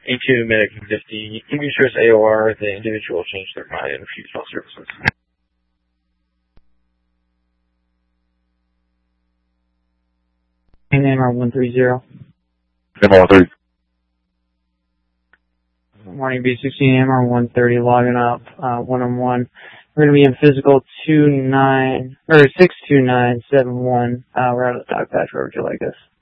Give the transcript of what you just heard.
A2 Medic 50. Can you assure us AOR the individual changed their mind and refused all services? AMR 130. AMR 130. Morning B16, AMR 130, logging up, one-on-one. We're going to be in physical 62971. We're out of the dog patch. Where would you like us?